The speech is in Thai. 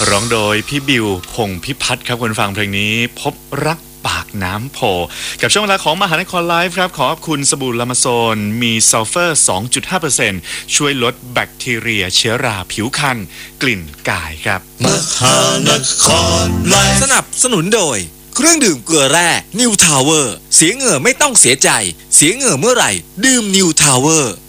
ร้องโดยพี่บิวพงษ์พิพัฒน์ครับคนฟังเพลงนี้พบรักปากน้ำโพกับช่วงเวลาของมหานครไลฟ์ครับขอบคุณสบู่ลามาโซนมีซัลเฟอร์ 2.5% ช่วยลดแบคทีเรียเชื้อราผิวคันกลิ่นกายครับมหานครไลฟ์สนับสนุนโดยเครื่องดื่มเกลือแร่นิวทาวเวอร์เสียเหงื่อไม่ต้องเสียใจเสียเหงื่อเมื่อไหร่ดื่มนิวทาวเวอร์